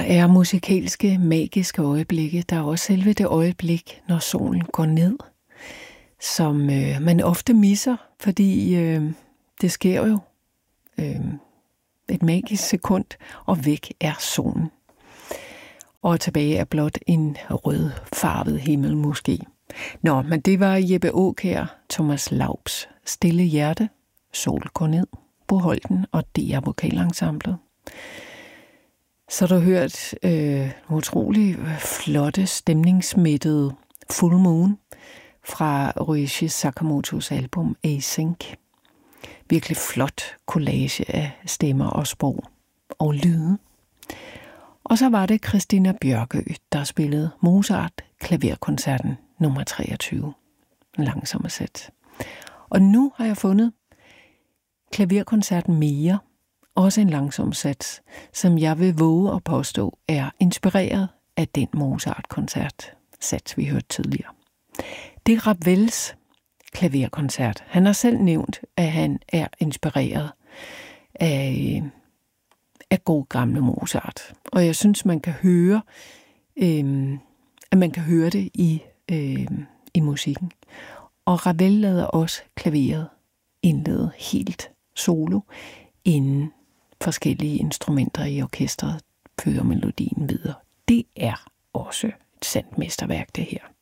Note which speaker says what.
Speaker 1: er musikalske, magiske øjeblikke. Der er også selve det øjeblik, når solen går ned, som man ofte misser, fordi det sker jo et magisk sekund, og væk er solen. Og tilbage er blot en rødfarvet himmel måske. Nå, men det var Jeppe Aakjær, Thomas Laubs Stille Hjerte, Sol går ned, Bo Holten og DR Vokalensemblet. Så har du hørt utrolig flotte, stemningsmættede Full Moon fra Ryuichi Sakamotos album Async. Virkelig flot collage af stemmer og sprog og lyde. Og så var det Christina Bjørkøe, der spillede Mozart klaverkoncerten nummer 23. En langsomme sæt. Og nu har jeg fundet klaverkoncerten mere, også en langsom sats, som jeg vil våge at påstå er inspireret af den Mozart-koncert-sats, vi hørte tidligere. Det er Ravels klaverkoncert. Han har selv nævnt, at han er inspireret af god gamle Mozart. Og jeg synes, man kan høre, at man kan høre det i musikken. Og Ravel lader også klaveret indlede helt solo, inden forskellige instrumenter i orkestret fører melodien videre. Det er også et sandt mesterværk, det her.